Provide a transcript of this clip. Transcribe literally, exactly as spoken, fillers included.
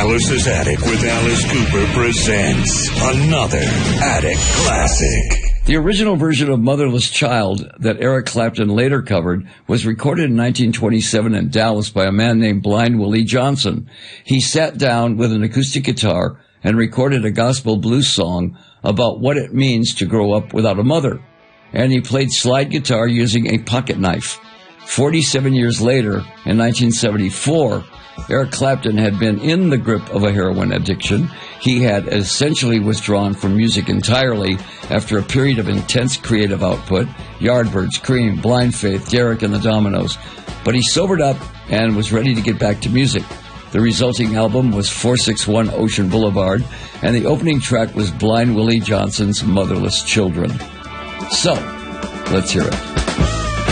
Alice's Attic with Alice Cooper presents another Attic Classic. The original version of Motherless Child that Eric Clapton later covered was recorded in nineteen twenty-seven in Dallas by a man named Blind Willie Johnson. He sat down with an acoustic guitar and recorded a gospel blues song about what it means to grow up without a mother. And he played slide guitar using a pocket knife. forty-seven years later, in nineteen seventy-four, Eric Clapton had been in the grip of a heroin addiction. He had essentially withdrawn from music entirely after a period of intense creative output, Yardbirds, Cream, Blind Faith, Derek and the Dominoes. But he sobered up and was ready to get back to music. The resulting album was four sixty-one Ocean Boulevard, and the opening track was Blind Willie Johnson's Motherless Children. So, let's hear it.